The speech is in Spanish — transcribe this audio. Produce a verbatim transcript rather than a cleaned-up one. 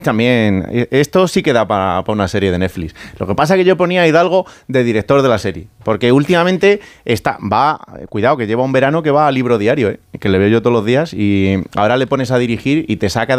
También, esto sí que da para, para una serie de Netflix. Lo que pasa es que yo ponía a Hidalgo de director de la serie, porque últimamente está, va, cuidado, que lleva un verano que va a libro diario, ¿eh? Que le veo yo todos los días, y ahora le pones a dirigir y te saca de